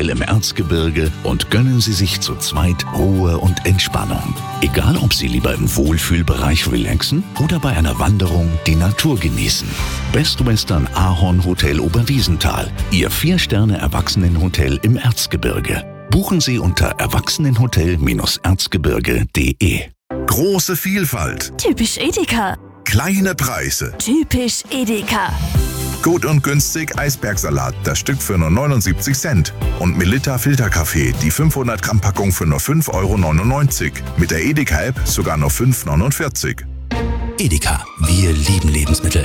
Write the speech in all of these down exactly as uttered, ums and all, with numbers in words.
Hotel im Erzgebirge und gönnen Sie sich zu zweit Ruhe und Entspannung. Egal, ob Sie lieber im Wohlfühlbereich relaxen oder bei einer Wanderung die Natur genießen. Best Western Ahorn Hotel Oberwiesenthal, Ihr Vier-Sterne-Erwachsenenhotel im Erzgebirge. Buchen Sie unter erwachsenenhotel erzgebirge punkt de. Große Vielfalt. Typisch Edeka. Kleine Preise. Typisch Edeka. Gut und günstig Eisbergsalat, das Stück für nur neunundsiebzig Cent. Und Melitta Filterkaffee, die fünfhundert Gramm Packung für nur fünf Euro neunundneunzig. Mit der Edeka-App sogar nur fünf Euro neunundvierzig. Edeka, wir lieben Lebensmittel.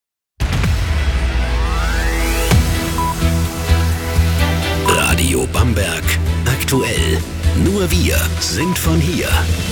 Radio Bamberg, aktuell. Nur wir sind von hier.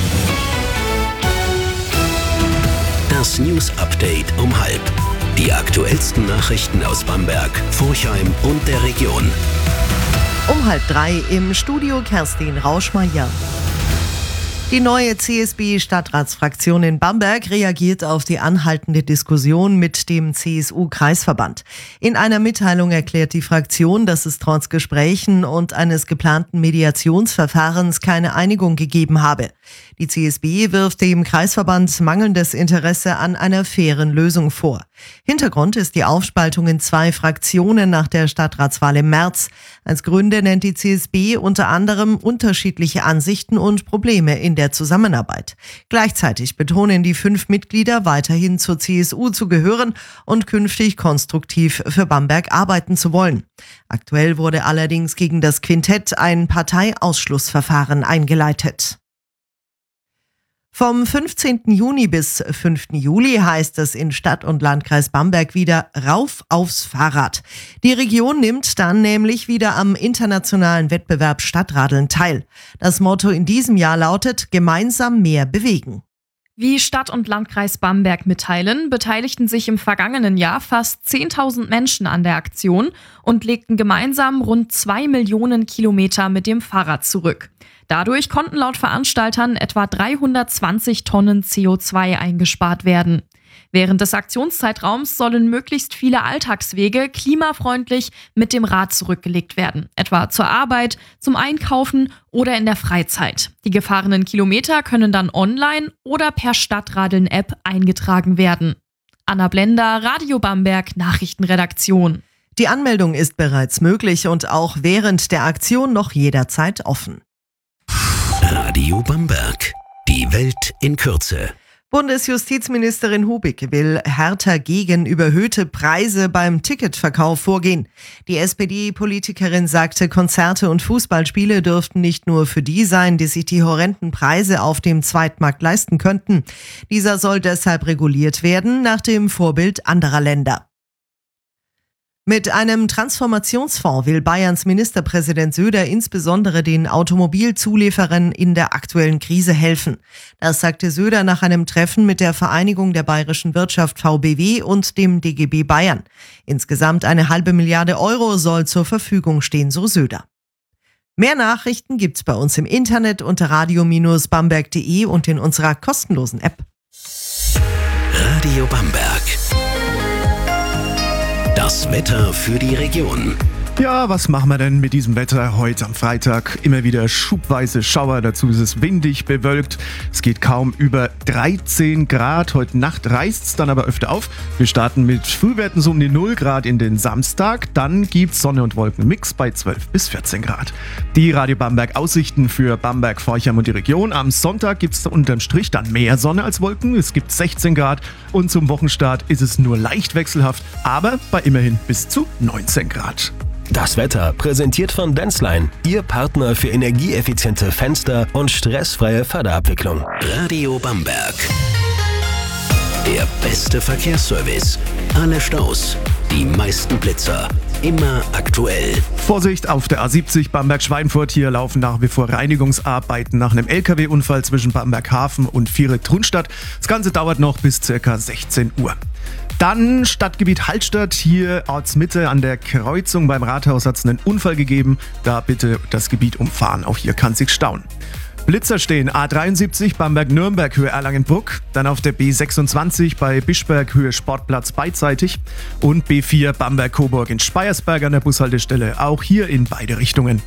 Das News Update um halb. Die aktuellsten Nachrichten aus Bamberg, Forchheim und der Region. Um halb drei im Studio Kerstin Rauschmeier. Die neue C S B-Stadtratsfraktion in Bamberg reagiert auf die anhaltende Diskussion mit dem C S U-Kreisverband. In einer Mitteilung erklärt die Fraktion, dass es trotz Gesprächen und eines geplanten Mediationsverfahrens keine Einigung gegeben habe. Die C S B wirft dem Kreisverband mangelndes Interesse an einer fairen Lösung vor. Hintergrund ist die Aufspaltung in zwei Fraktionen nach der Stadtratswahl im März. Als Gründe nennt die C S B unter anderem unterschiedliche Ansichten und Probleme in der Zusammenarbeit. Gleichzeitig betonen die fünf Mitglieder, weiterhin zur C S U zu gehören und künftig konstruktiv für Bamberg arbeiten zu wollen. Aktuell wurde allerdings gegen das Quintett ein Parteiausschlussverfahren eingeleitet. Vom fünfzehnten Juni bis fünften Juli heißt es in Stadt und Landkreis Bamberg wieder Rauf aufs Fahrrad. Die Region nimmt dann nämlich wieder am internationalen Wettbewerb Stadtradeln teil. Das Motto in diesem Jahr lautet: Gemeinsam mehr bewegen. Wie Stadt und Landkreis Bamberg mitteilen, beteiligten sich im vergangenen Jahr fast zehntausend Menschen an der Aktion und legten gemeinsam rund zwei Millionen Kilometer mit dem Fahrrad zurück. Dadurch konnten laut Veranstaltern etwa dreihundertzwanzig Tonnen C O zwei eingespart werden. Während des Aktionszeitraums sollen möglichst viele Alltagswege klimafreundlich mit dem Rad zurückgelegt werden, etwa zur Arbeit, zum Einkaufen oder in der Freizeit. Die gefahrenen Kilometer können dann online oder per Stadtradeln-App eingetragen werden. Anna Blender, Radio Bamberg, Nachrichtenredaktion. Die Anmeldung ist bereits möglich und auch während der Aktion noch jederzeit offen. Radio Bamberg. Die Welt in Kürze. Bundesjustizministerin Hubig will härter gegen überhöhte Preise beim Ticketverkauf vorgehen. Die S P D-Politikerin sagte, Konzerte und Fußballspiele dürften nicht nur für die sein, die sich die horrenden Preise auf dem Zweitmarkt leisten könnten. Dieser soll deshalb reguliert werden, nach dem Vorbild anderer Länder. Mit einem Transformationsfonds will Bayerns Ministerpräsident Söder insbesondere den Automobilzulieferern in der aktuellen Krise helfen. Das sagte Söder nach einem Treffen mit der Vereinigung der bayerischen Wirtschaft V B W und dem D G B Bayern. Insgesamt eine halbe Milliarde Euro soll zur Verfügung stehen, so Söder. Mehr Nachrichten gibt's bei uns im Internet unter radio Bindestrich bamberg punkt de und in unserer kostenlosen App. Radio Bamberg. Das Wetter für die Region. Ja, was machen wir denn mit diesem Wetter heute am Freitag? Immer wieder schubweise Schauer, dazu ist es windig, bewölkt. Es geht kaum über dreizehn Grad. Heute Nacht reißt es dann aber öfter auf. Wir starten mit Frühwerten so um die null Grad in den Samstag. Dann gibt's Sonne und Wolkenmix bei zwölf bis vierzehn Grad. Die Radio Bamberg Aussichten für Bamberg, Forchheim und die Region. Am Sonntag gibt's unterm Strich dann mehr Sonne als Wolken. Es gibt sechzehn Grad und zum Wochenstart ist es nur leicht wechselhaft, aber bei immerhin bis zu neunzehn Grad. Das Wetter präsentiert von Denzline, Ihr Partner für energieeffiziente Fenster und stressfreie Förderabwicklung. Radio Bamberg. Der beste Verkehrsservice. Alle Staus, die meisten Blitzer. Immer aktuell. Vorsicht auf der A siebzig Bamberg-Schweinfurt. Hier laufen nach wie vor Reinigungsarbeiten nach einem L K W-Unfall zwischen Bamberg-Hafen und Viere-Trunstadt. Das Ganze dauert noch bis ca. sechzehn Uhr. Dann Stadtgebiet Hallstatt, hier Ortsmitte an der Kreuzung beim Rathaus hat es einen Unfall gegeben. Da bitte das Gebiet umfahren, auch hier kann sich stauen. Blitzer stehen A dreiundsiebzig Bamberg-Nürnberg Höhe Erlangenbruck, dann auf der B sechsundzwanzig bei Bischberg Höhe Sportplatz beidseitig und B vier Bamberg-Coburg in Speyersberg an der Bushaltestelle, auch hier in beide Richtungen.